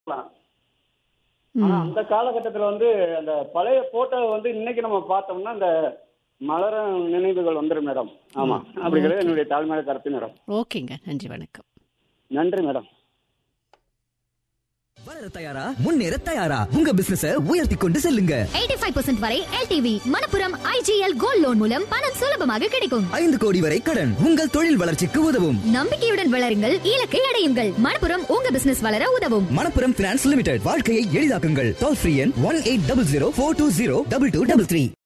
ஆனா ம். அந்த காலகட்டத்துல வந்து அந்த பழைய போட்டோ வந்து இன்னைக்கு நம்ம பார்த்தோம்னா அந்த மலரும் நினைவுகள் வந்துடும் மேடம். ஆமா, ம். அப்படிங்கிறது ஓகே. என்னுடைய தாழ்மையான கருத்து மேடம். ஓகேங்க. நன்றி, வணக்கம். நன்றி மேடம். வளர தயாரா முன்னேற தயாரா உங்க பிசினஸ உயர்த்தி கொண்டு செல்லுங்க. 85% வரை LTV Manappuram IGL gold loan மூலம் பணம் சுலபமாக கிடைக்கும். 5 கோடி வரை கடன் உங்கள் தொழில் வளர்ச்சிக்கு உதவும். நம்பிக்கையுடன் வளருங்கள், இலக்கை அடையுங்கள். மணப்புரம் உங்க பிசினஸ் வளர உதவும். மணப்புரம் பினான்ஸ் லிமிடெட், வாழ்க்கையை எளிதாக்குங்கள். டோல் ஃப்ரீ எண் 1800 420 2233.